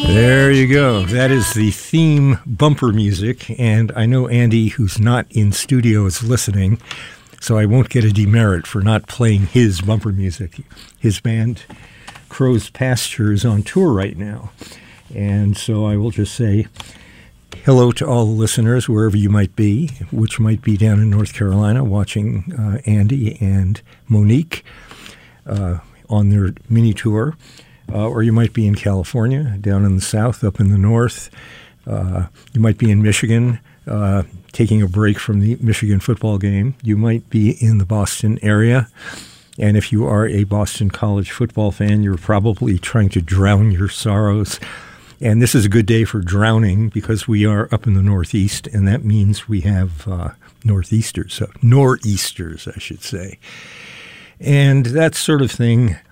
There you go. That is the theme bumper music, and I know Andy, who's not in studio, is listening, so I won't get a demerit for not playing his bumper music. His band, Crow's Pasture, is on tour right now, and so I will just say hello to all the listeners, wherever you might be, which might be down in North Carolina, watching Andy and Monique on their mini tour. Or you might be in California, down in the south, up in the north. You might be in Michigan, taking a break from the Michigan football game. You might be in the Boston area. And if you are a Boston College football fan, you're probably trying to drown your sorrows. And this is a good day for drowning because we are up in the Northeast, and that means we have nor'easters, I should say. And that sort of thing